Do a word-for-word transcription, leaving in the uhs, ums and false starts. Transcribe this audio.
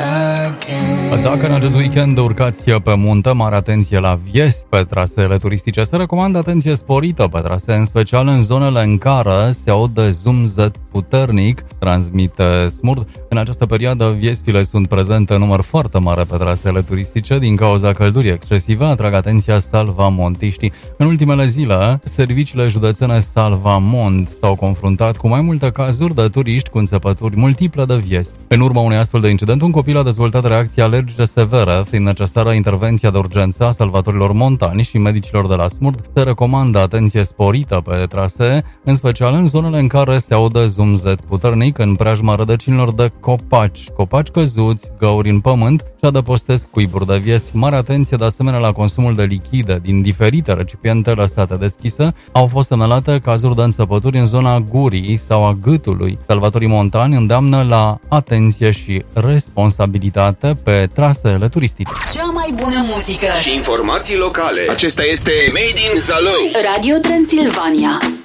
Dacă în acest weekend urcați pe munte, mare atenție la viesi pe traseele turistice. Se recomandă atenție sporită pe trasee, în special în zonele în care se aude zumzet puternic, transmite Smurd. În această perioadă, viespile sunt prezente în număr foarte mare pe traseele turistice din cauza căldurii excesive. Atrag atenția salvamontiștii. În ultimele zile, serviciile județene Salvamont s-au confruntat cu mai multe cazuri de turiști cu înțepături multiple de viespi. În urma unui astfel de incident, un copil a dezvoltat reacții alergice severe, fiind necesară intervenția de urgență a salvatorilor montani și medicilor de la Smurd. Se recomandă atenție sporită pe trasee, în special în zonele în care se aude zumzet puternic în preajma rădăcinilor de copaci, copaci căzuți, găuri în pământ și adăpostesc cuiburi de viespi. Mare atenție de asemenea la consumul de lichide din diferite recipiente lăsate deschise. Au fost semnalate cazuri de înțepături în zona gurii sau a gâtului. Salvatorii montani îndeamnă la atenție și responsabilitate pe traseele turistice. Cea mai bună muzică și informații locale. Acesta este Made in Zalău. Radio Transilvania.